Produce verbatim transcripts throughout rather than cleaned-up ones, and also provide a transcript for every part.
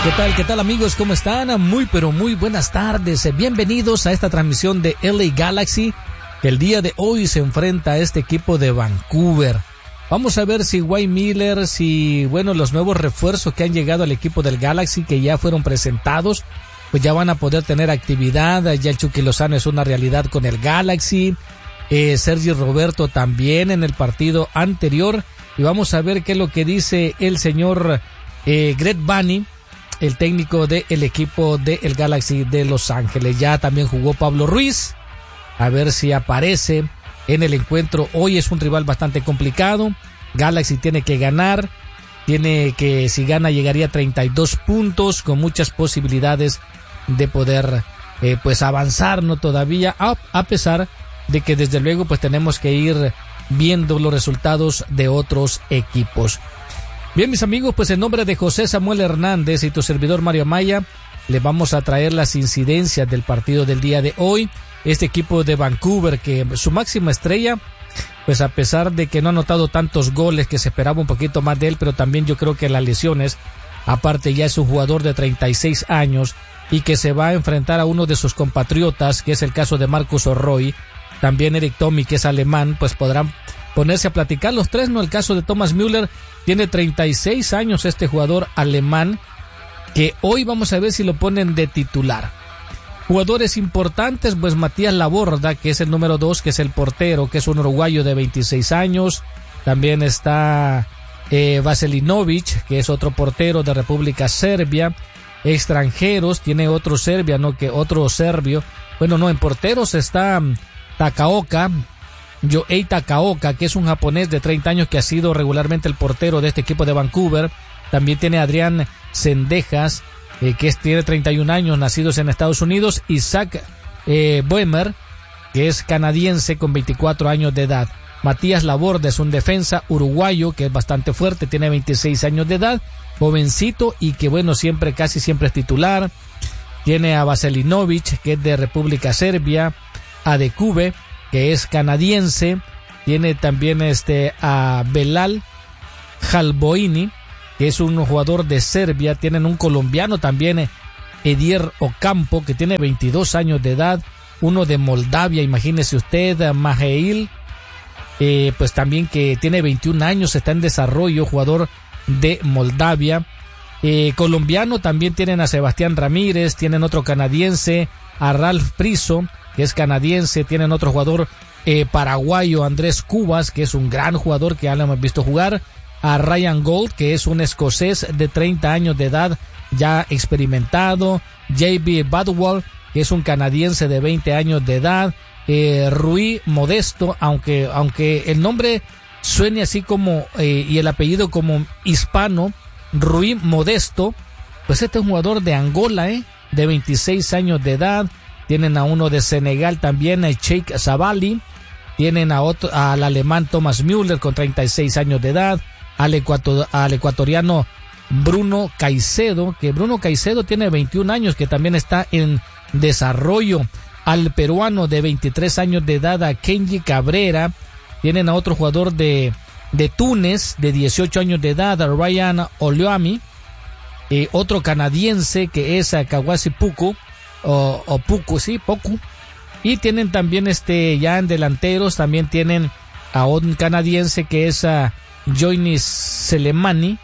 ¿Qué tal, qué tal amigos? ¿Cómo están? Muy pero muy buenas tardes. Bienvenidos a esta transmisión de L A Galaxy, que el día de hoy se enfrenta a este equipo de Vancouver. Vamos a ver si Wade Miller, si, bueno, los nuevos refuerzos que han llegado al equipo del Galaxy, que ya fueron presentados, pues ya van a poder tener actividad. Ya el Chucky Lozano es una realidad con el Galaxy. Eh, Sergio Roberto también en el partido anterior. Y vamos a ver qué es lo que dice el señor eh, Greg Vanney, el técnico del equipo del Galaxy de Los Ángeles. Ya también jugó Pablo Ruiz, a ver si aparece en el encuentro. Hoy es un rival bastante complicado. Galaxy tiene que ganar, tiene que, si gana llegaría a treinta y dos puntos, con muchas posibilidades de poder eh, pues avanzar, no todavía, a, a pesar de que desde luego pues tenemos que ir viendo los resultados de otros equipos. Bien, mis amigos, pues en nombre de José Samuel Hernández y tu servidor Mario Amaya, le vamos a traer las incidencias del partido del día de hoy. Este equipo de Vancouver, que su máxima estrella, pues a pesar de que no ha anotado tantos goles, que se esperaba un poquito más de él, pero también yo creo que las lesiones, aparte ya es un jugador de treinta y seis años y que se va a enfrentar a uno de sus compatriotas, que es el caso de Marcus Orroy, también Eric Tommy, que es alemán, pues podrán ponerse a platicar los tres, ¿no? El caso de Thomas Müller, tiene treinta y seis años este jugador alemán, que hoy vamos a ver si lo ponen de titular. Jugadores importantes, pues Matías Laborda, que es el número dos, que es el portero, que es un uruguayo de veintiséis años. También está eh, Vaselinovic, que es otro portero de República Serbia. Extranjeros, tiene otro serbiano, que otro serbio. Bueno, no, en porteros está Takaoka, Yohei Takaoka, que es un japonés de treinta años que ha sido regularmente el portero de este equipo de Vancouver. También tiene Adrián Sendejas, eh, que es, tiene treinta y un años, nacidos en Estados Unidos. Isaac eh, Boemer, que es canadiense con veinticuatro años de edad. Matías Laborda es un defensa uruguayo que es bastante fuerte, tiene veintiséis años de edad, jovencito y que bueno, siempre, casi siempre es titular. Tiene a Vaselinovic, que es de República Serbia, a Dekube, que es canadiense. Tiene también este a Belal Halboini, que es un jugador de Serbia. Tienen un colombiano también, Edier Ocampo, que tiene veintidós años de edad. Uno de Moldavia, imagínese usted, Maheil, eh, pues también que tiene veintiún años, está en desarrollo, jugador de Moldavia. Eh, colombiano también tienen a Sebastián Ramírez, tienen otro canadiense, a Ralph Priso, que es canadiense. Tienen otro jugador eh, paraguayo, Andrés Cubas, que es un gran jugador que ya lo hemos visto jugar. A Ryan Gold, que es un escocés de treinta años de edad, ya experimentado. J B Badwell, que es un canadiense de veinte años de edad. Eh, Rui Modesto, aunque, aunque el nombre suene así como, eh, y el apellido como hispano, Rui Modesto, pues este es un jugador de Angola, eh, de veintiséis años de edad. Tienen a uno de Senegal también, a Sheikh Sabali. Tienen a otro, al alemán Thomas Müller con treinta y seis años de edad. Al, ecuator, al ecuatoriano Bruno Caicedo, que Bruno Caicedo tiene veintiún años, que también está en desarrollo. Al peruano de veintitrés años de edad, a Kenji Cabrera. Tienen a otro jugador de, de Túnez de dieciocho años de edad, a Ryan Olioami. Eh, otro canadiense que es a Kawasi Puku. O, o Puku, sí, Poku. Y tienen también este, ya en delanteros, también tienen a un canadiense que es a Joinis Selemani,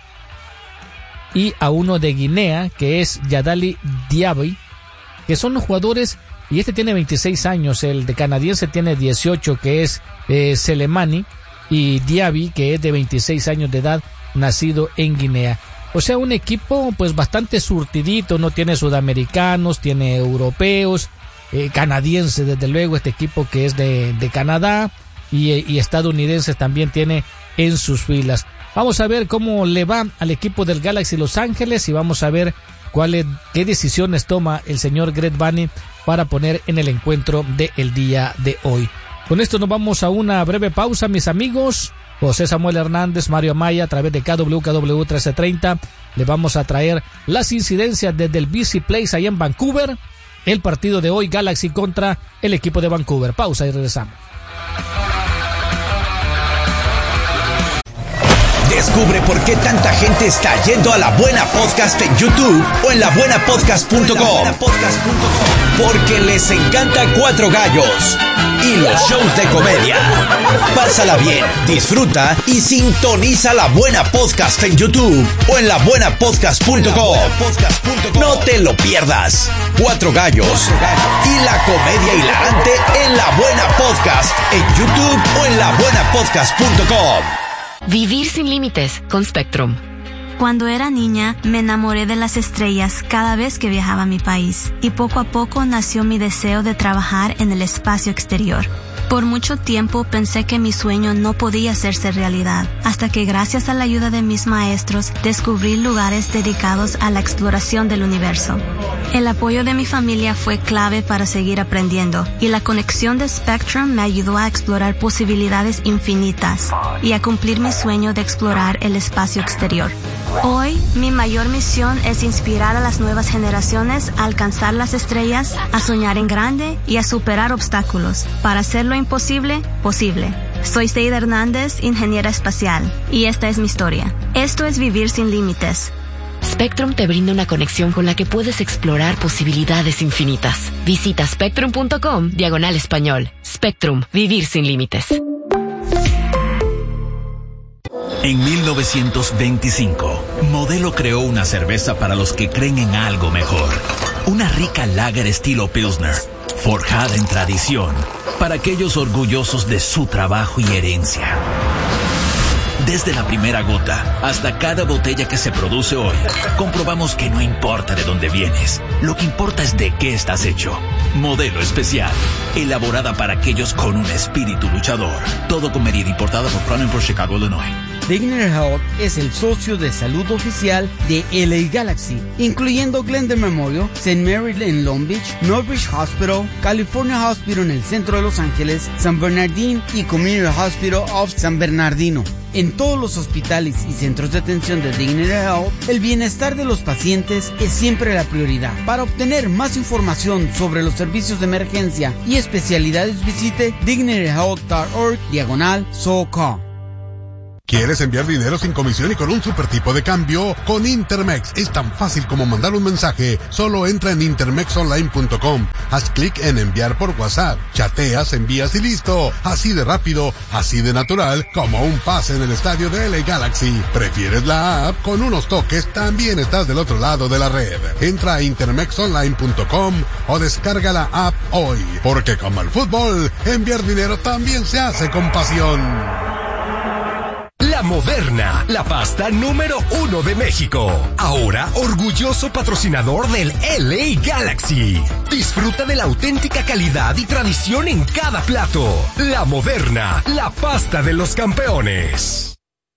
y a uno de Guinea que es Yadali Diaby, que son los jugadores, y este tiene veintiséis años, el de canadiense tiene dieciocho, que es eh, Selemani, y Diaby, que es de veintiséis años de edad, nacido en Guinea. O sea, un equipo pues bastante surtidito, no tiene sudamericanos, tiene europeos, eh, canadienses desde luego, este equipo que es de, de Canadá, y, y estadounidenses también tiene en sus filas. Vamos a ver cómo le va al equipo del Galaxy Los Ángeles y vamos a ver cuáles, qué decisiones toma el señor Greg Vanney para poner en el encuentro del día de hoy. Con esto nos vamos a una breve pausa, mis amigos. José Samuel Hernández, Mario Amaya, a través de K W K W trece treinta, le vamos a traer las incidencias desde el B C Place allá en Vancouver. El partido de hoy, Galaxy contra el equipo de Vancouver. Pausa y regresamos. Descubre por qué tanta gente está yendo a La Buena Podcast en YouTube o en la buena podcast punto com. Porque les encanta Cuatro Gallos y los shows de comedia. Pásala bien, disfruta y sintoniza La Buena Podcast en YouTube o en la buena podcast punto com. No te lo pierdas. Cuatro Gallos y la comedia hilarante en La Buena Podcast en YouTube o en la buena podcast punto com. Vivir sin límites con Spectrum. Cuando era niña, me enamoré de las estrellas cada vez que viajaba a mi país, y poco a poco nació mi deseo de trabajar en el espacio exterior. Por mucho tiempo pensé que mi sueño no podía hacerse realidad, hasta que gracias a la ayuda de mis maestros descubrí lugares dedicados a la exploración del universo. El apoyo de mi familia fue clave para seguir aprendiendo, y la conexión de Spectrum me ayudó a explorar posibilidades infinitas y a cumplir mi sueño de explorar el espacio exterior. Hoy, mi mayor misión es inspirar a las nuevas generaciones a alcanzar las estrellas, a soñar en grande y a superar obstáculos para hacer lo imposible, posible. Soy Seida Hernández, ingeniera espacial, y esta es mi historia. Esto es Vivir sin Límites. Spectrum te brinda una conexión con la que puedes explorar posibilidades infinitas. Visita spectrum punto com diagonal español. Spectrum, vivir sin límites. En mil novecientos veinticinco, Modelo creó una cerveza para los que creen en algo mejor. Una rica lager estilo Pilsner, forjada en tradición, para aquellos orgullosos de su trabajo y herencia. Desde la primera gota hasta cada botella que se produce hoy, comprobamos que no importa de dónde vienes, lo que importa es de qué estás hecho. Modelo Especial, elaborada para aquellos con un espíritu luchador. Todo con medida, importada por Crown por Chicago, Illinois. Dignity Health es el socio de salud oficial de L A Galaxy, incluyendo Glendale Memorial, Saint Mary en Long Beach, Northbridge Hospital, California Hospital en el centro de Los Ángeles, San Bernardino y Community Hospital of San Bernardino. En todos los hospitales y centros de atención de Dignity Health, el bienestar de los pacientes es siempre la prioridad. Para obtener más información sobre los servicios de emergencia y especialidades, visite dignityhealth punto org diagonal SoCal. ¿Quieres enviar dinero sin comisión y con un super tipo de cambio? Con Intermex es tan fácil como mandar un mensaje. Solo entra en intermex online punto com. Haz clic en enviar por WhatsApp. Chateas, envías y listo. Así de rápido, así de natural, como un pase en el estadio de L A Galaxy. ¿Prefieres la app? Con unos toques también estás del otro lado de la red. Entra a intermex online punto com o descarga la app hoy. Porque como el fútbol, enviar dinero también se hace con pasión. La Moderna, la pasta número uno de México. Ahora, orgulloso patrocinador del L A Galaxy. Disfruta de la auténtica calidad y tradición en cada plato. La Moderna, la pasta de los campeones.